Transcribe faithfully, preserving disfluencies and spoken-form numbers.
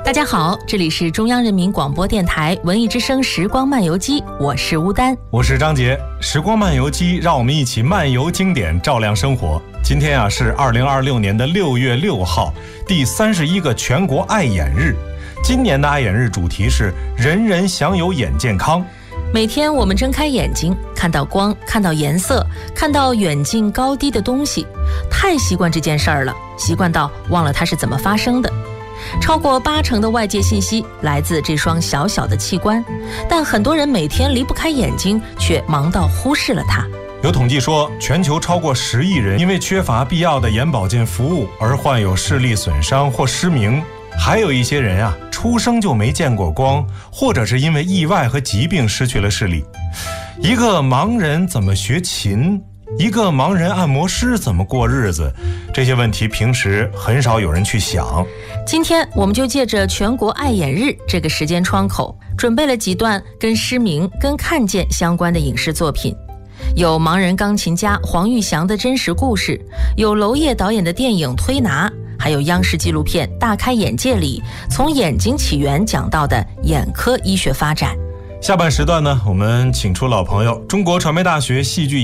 大家好，这里是中央人民广播电台文艺之声时光漫游记，我是乌丹， 我是张杰。时光漫游记，让我们一起漫游经典，照亮生活。今天啊是二零二六年的六月六号，第三十一个全国爱眼日。今年的爱眼日主题是人人享有眼健康。 每天我们睁开眼睛，看到光，看到颜色，看到远近高低的东西，太习惯这件事儿了，习惯到忘了它是怎么发生的。超过八成的外界信息来自这双小小的器官，但很多人每天离不开眼睛，却忙到忽视了它。 有统计说，全球超过十亿人因为缺乏必要的眼保健服务而患有视力损伤或失明。还有一些人啊，出生就没见过光，或者是因为意外和疾病失去了视力。一个盲人怎么学琴？一个盲人按摩师怎么过日子？这些问题平时很少有人去想。 今天我们就借着全国爱眼日这个时间窗口，准备了几段跟失明、跟看见相关的影视作品。有盲人钢琴家黄玉祥的真实故事，有娄烨导演的电影《推拿》，还有央视纪录片《大开眼界》里从眼睛起源讲到的眼科医学发展。 下半时段呢，我们请出老朋友，中国传媒大学戏剧